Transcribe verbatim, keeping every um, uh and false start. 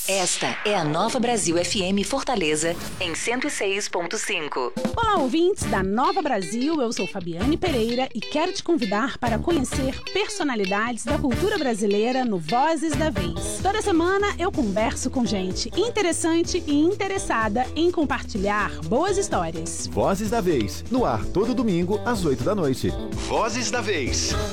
Esta é a Nova Brasil F M Fortaleza, em cento e seis ponto cinco. Olá, ouvintes da Nova Brasil, eu sou Fabiane Pereira e quero te convidar para conhecer personalidades da cultura brasileira no Vozes da Vez. Toda semana eu converso com gente interessante e interessada em compartilhar boas histórias. Vozes da Vez, no ar todo domingo às oito da noite. Vozes da Vez.